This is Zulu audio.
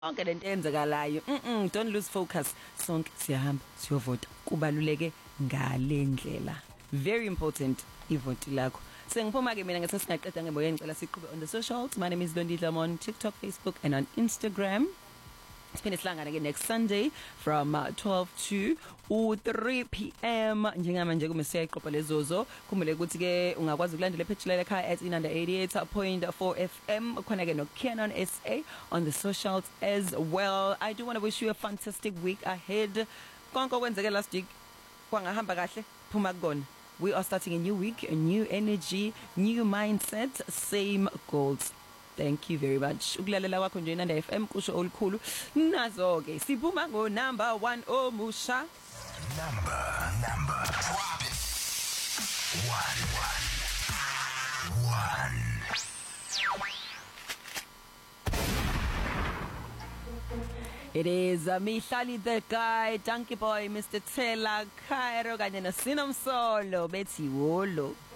Onke lento eyenzakalayo don't lose focus sonke siyahamba siyovota kubaluleke ngalendlela very important ivoti lakho sengiphuma ke mina ngase singaqeda ngeboye ngicela siqhube on the socials. My name is Londidla on TikTok, Facebook and on Instagram. Siphinde sihlangane ke next Sunday from 12 to 3 p.m. njengamanje kumesiya iqoqo lezozo khumbule ukuthi ke ungakwazi ukulandela page la ekhaya at inanda 88.4 FM khona ke no Canon SA on the socials as well. I do want to wish you a fantastic week ahead. Konke okwenzeke last week kwangahamba kahle phuma kukona. We are starting a new week, a new energy, new mindset, same goals. Thank you very much. Ukulalela kwakho nje inanda FM kusho olukhulu. Nazo ke siphuma ngo number 1 omusha. Number. Drop it. One. It is Mihlali the guy, Donkey Boy, Mr. Tela, Cairo kanye noSinomsolo bethi wolo.